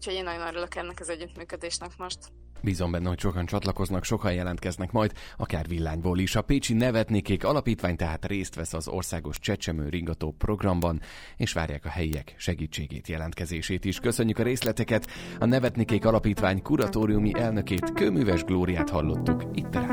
úgyhogy én nagyon örülök ennek az együttműködésnek most. Bízom benne, hogy sokan csatlakoznak, sokan jelentkeznek majd, akár villányból is. A Pécsi Nevetnikék Alapítvány tehát részt vesz az országos csecsemő ringató programban, és várják a helyiek segítségét, jelentkezését is. Köszönjük a részleteket! A Nevetnikék Alapítvány kuratóriumi elnökét, Kőműves Glóriát hallottuk itt a